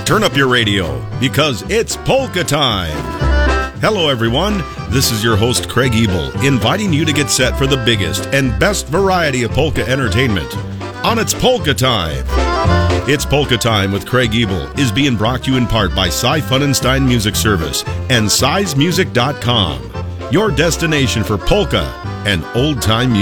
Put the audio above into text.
Turn up your radio because it's polka time. Hello, everyone. This is your host, Craig Ebel, inviting you to get set for the biggest and best variety of polka entertainment on It's Polka Time. It's Polka Time with Craig Ebel is being brought to you in part by Cy Funenstein Music Service and SizMusic.com, your destination for polka and old-time music.